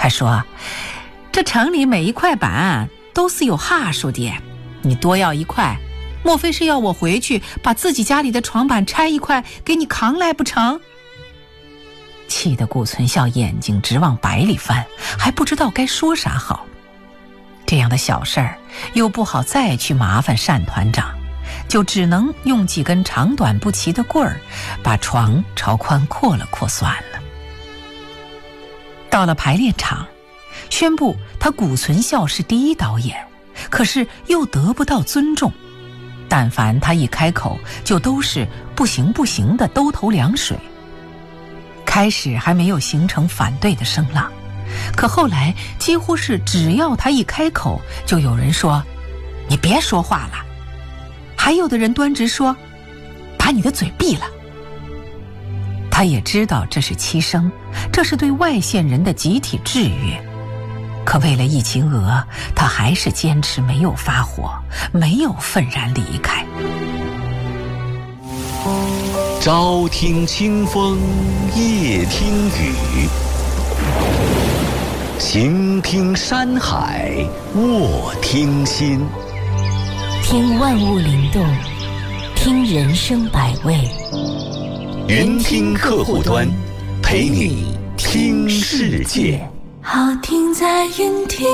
还说这城里每一块板都是有哈数的，你多要一块，莫非是要我回去把自己家里的床板拆一块给你扛来不成？气得顾存孝眼睛直往白里翻，还不知道该说啥好。这样的小事儿又不好再去麻烦单团长，就只能用几根长短不齐的棍儿把床朝宽扩了扩算了。到了排练场，宣布他顾存孝是第一导演，可是又得不到尊重，但凡他一开口就都是不行不行的兜头凉水。开始还没有形成反对的声浪，可后来几乎是只要他一开口，就有人说你别说话了，还有的人端直说把你的嘴闭了。他也知道这是欺生，这是对外县人的集体制约，可为了一秦娥，他还是坚持没有发火，没有愤然离开。 朝听清风，夜听雨，行听山海，卧听心。 听万物灵动，听人生百味。 云听客户端，陪你听世界。 好听在云听。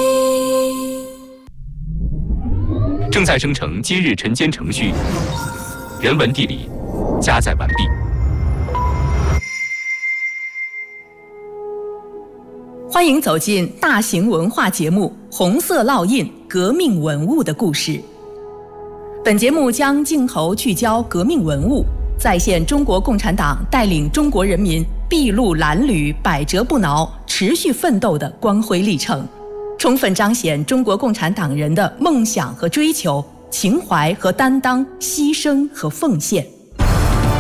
正在生成今日晨间程序，人文地理加载完毕。 欢迎走进大型文化节目《红色烙印：革命文物的故事》。本节目将镜头聚焦革命文物，再现中国共产党带领中国人民筚路蓝缕、百折不挠、持续奋斗的光辉历程，充分彰显中国共产党人的梦想和追求、情怀和担当、牺牲和奉献。